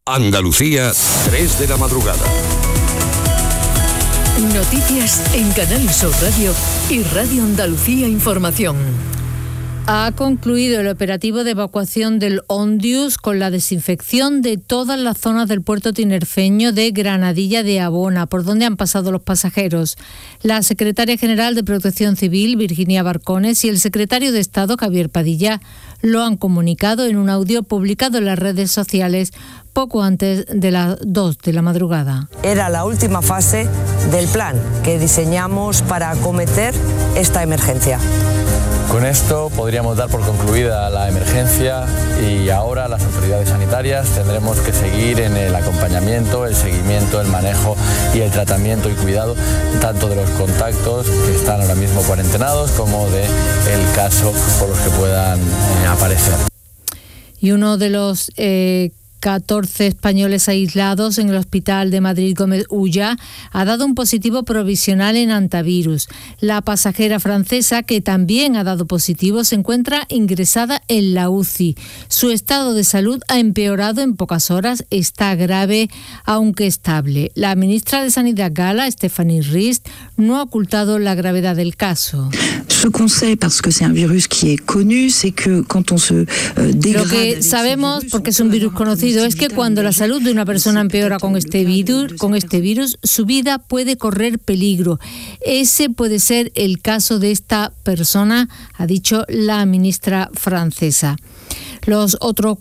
Andalucía, 3 de la madrugada. Noticias en Canal Sur Radio y Radio Andalucía Información. Ha concluido el operativo de evacuación del Ondius con la desinfección de todas las zonas del puerto tinerfeño de Granadilla de Abona, por donde han pasado los pasajeros. La secretaria general de Protección Civil, Virginia Barcones, y el secretario de Estado, Javier Padilla, lo han comunicado en un audio publicado en las redes sociales poco antes de las 2 de la madrugada. Era la última fase del plan que diseñamos para acometer esta emergencia. Con esto podríamos dar por concluida la emergencia y ahora las autoridades sanitarias tendremos que seguir en el acompañamiento, el seguimiento, el manejo y el tratamiento y cuidado tanto de los contactos que están ahora mismo cuarentenados como de el caso por los que puedan aparecer. Y uno de los 14 españoles aislados en el hospital de Madrid Gómez Ulla ha dado un positivo provisional en antivirus. La pasajera francesa, que también ha dado positivo, se encuentra ingresada en la UCI. Su estado de salud ha empeorado en pocas horas, está grave, aunque estable. La ministra de Sanidad gala, Stephanie Rist, no ha ocultado la gravedad del caso. Lo que sabemos, porque es un virus conocido, es que cuando la salud de una persona empeora con este virus, su vida puede correr peligro. Ese puede ser el caso de esta persona, ha dicho la ministra francesa. Los otros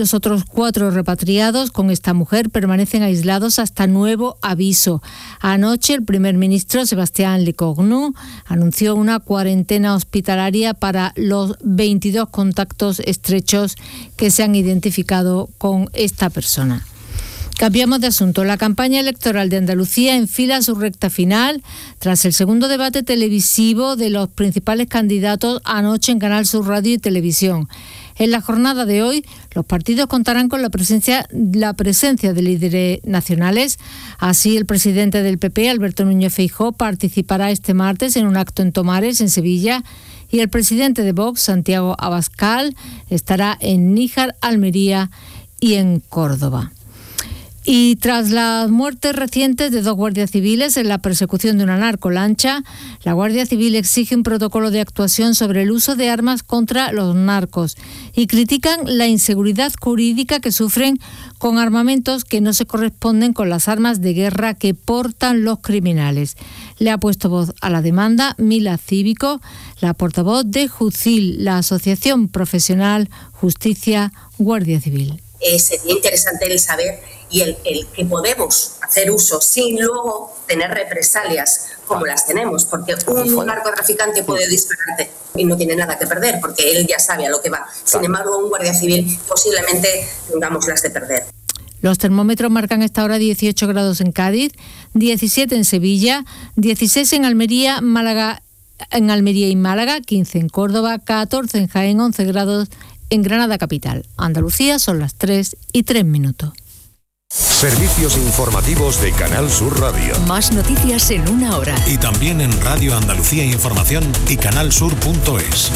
4 repatriados con esta mujer permanecen aislados hasta nuevo aviso. Anoche el primer ministro Sébastien Lecornu anunció una cuarentena hospitalaria para los 22 contactos estrechos que se han identificado con esta persona. Cambiamos de asunto. La campaña electoral de Andalucía enfila su recta final tras el segundo debate televisivo de los principales candidatos anoche en Canal Sur Radio y Televisión. En la jornada de hoy, los partidos contarán con la presencia de líderes nacionales. Así, el presidente del PP, Alberto Núñez Feijóo, participará este martes en un acto en Tomares, en Sevilla, y el presidente de Vox, Santiago Abascal, estará en Níjar, Almería y en Córdoba. Y tras las muertes recientes de 2 guardias civiles en la persecución de una narcolancha, la Guardia Civil exige un protocolo de actuación sobre el uso de armas contra los narcos y critican la inseguridad jurídica que sufren con armamentos que no se corresponden con las armas de guerra que portan los criminales. Le ha puesto voz a la demanda Mila Cívico, la portavoz de JUCIL, la Asociación Profesional Justicia Guardia Civil. Sería interesante el saber y el que podemos hacer uso sin luego tener represalias como las tenemos, porque un narcotraficante puede dispararte y no tiene nada que perder porque él ya sabe a lo que va. Sin embargo, un guardia civil posiblemente tengamos las de perder. Los termómetros marcan a esta hora 18 grados en Cádiz, 17 en Sevilla, 16 en Almería, Almería y Málaga, 15 en Córdoba, 14 en Jaén, 11 grados en Granada capital. Andalucía son las 3:03. Servicios informativos de Canal Sur Radio. Más noticias en una hora. Y también en Radio Andalucía Información y canalsur.es.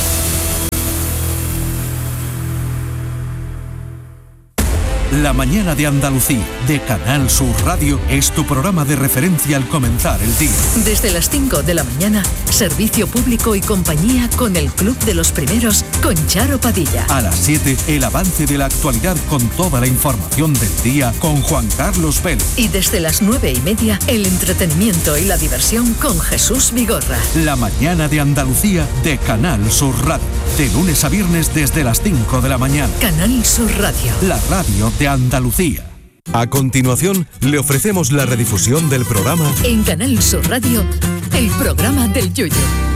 La mañana de Andalucía, de Canal Sur Radio, es tu programa de referencia al comenzar el día. Desde las 5 de la mañana, servicio público y compañía con el Club de los Primeros, con Charo Padilla. A las 7, el avance de la actualidad con toda la información del día con Juan Carlos Vélez. Y desde las 9:30, el entretenimiento y la diversión con Jesús Vigorra. La mañana de Andalucía, de Canal Sur Radio. De lunes a viernes desde las 5 de la mañana. Canal Sur Radio. La radio de Andalucía. A continuación, le ofrecemos la redifusión del programa en Canal Sur Radio, el programa del Yoyo.